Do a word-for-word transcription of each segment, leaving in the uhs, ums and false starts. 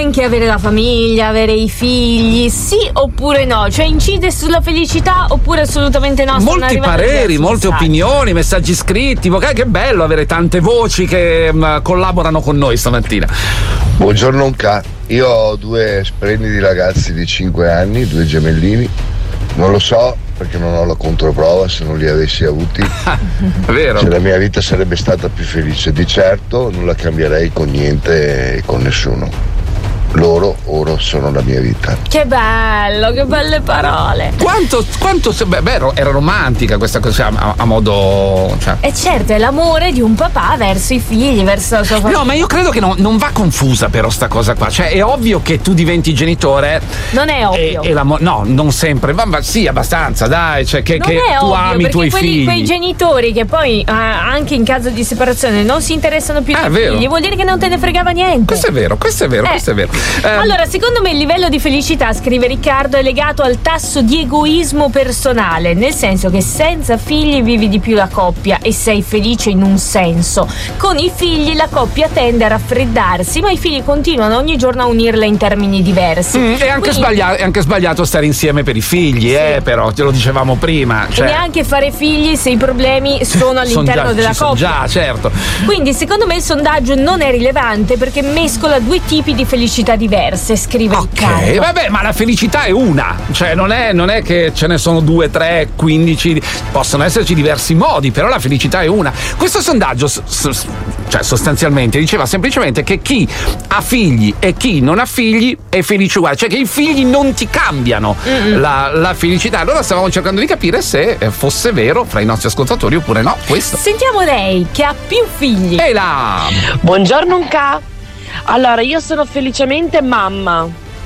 anche avere la famiglia, avere i figli, sì oppure no? Cioè incide sulla felicità oppure assolutamente no? Molti pareri, molte messaggi. Opinioni, messaggi scritti. Che bello avere tante voci che um, collaborano con noi stamattina. Buongiorno Unca, io ho due splendidi ragazzi di cinque anni, due gemellini. Non lo so perché non ho la controprova, se non li avessi avuti vero. Cioè, la mia vita sarebbe stata più felice. Di certo non la cambierei con niente e con nessuno. Loro ora sono la mia vita. Che bello, che belle parole. Quanto, quanto beh, beh, era romantica questa cosa a, a modo. Cioè. E certo, è l'amore di un papà verso i figli, verso la sua famiglia. No, ma io credo che no, non va confusa però sta cosa qua. Cioè, è ovvio che tu diventi genitore. Non è ovvio. E, e no, non sempre. Ma, ma sì, abbastanza, dai. Cioè, che, non che è tu ovvio, ami i tuoi quelli, figli. Quei genitori che poi, eh, anche in caso di separazione, non si interessano più ah, dei figli, vuol dire che non te ne fregava niente. Questo è vero, questo è vero, eh. questo è vero. Eh. Allora, secondo me il livello di felicità, scrive Riccardo, è legato al tasso di egoismo personale, nel senso che senza figli vivi di più la coppia e sei felice in un senso. Con i figli la coppia tende a raffreddarsi, ma i figli continuano ogni giorno a unirla in termini diversi. Mm, è, anche Quindi, sbagliato, è anche sbagliato stare insieme per i figli, sì. eh, però te lo dicevamo prima. Cioè, e neanche fare figli se i problemi sono all'interno son già, della coppia. Già, certo. Quindi secondo me il sondaggio non è rilevante perché mescola due tipi di felicità diverse, scrive Ok, Riccardo. vabbè, ma la felicità è una, cioè non è, non è che ce ne sono due, tre, quindici, possono esserci diversi modi, però la felicità è una. Questo sondaggio, s- s- cioè sostanzialmente, diceva semplicemente che chi ha figli e chi non ha figli è felice uguale, cioè che i figli non ti cambiano la, la felicità. Allora stavamo cercando di capire se fosse vero fra i nostri ascoltatori oppure no, questo. Sentiamo lei, che ha più figli. E là! Buongiorno Unca. Allora, io sono felicemente mamma,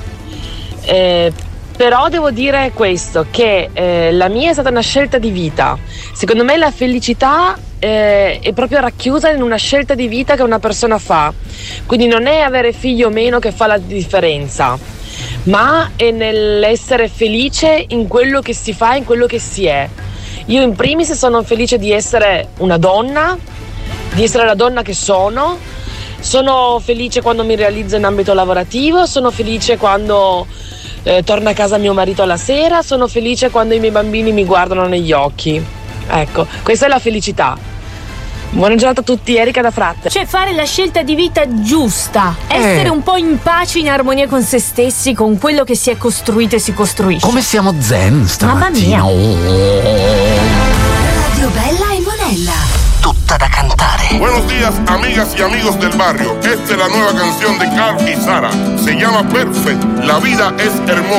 eh, però devo dire questo, che eh, la mia è stata una scelta di vita. Secondo me la felicità eh, è proprio racchiusa in una scelta di vita che una persona fa. Quindi non è avere figli o meno che fa la differenza, ma è nell'essere felice in quello che si fa, in quello che si è. Io in primis sono felice di essere una donna, di essere la donna che sono. Sono felice quando mi realizzo in ambito lavorativo, sono felice quando eh, torna a casa mio marito alla sera, sono felice quando i miei bambini mi guardano negli occhi. Ecco, questa è la felicità. Buona giornata a tutti, Erika da Fratte. Cioè fare la scelta di vita giusta, eh. essere un po' in pace, in armonia con se stessi, con quello che si è costruito e si costruisce. Come siamo zen stamattina. Mamma mia. Radio Bella e Monella. Tutta da cantare. Buenos días, amigas y amigos del barrio. Esta es la nueva canción de Carl y Sara. Se llama Perfect. La vida es hermosa.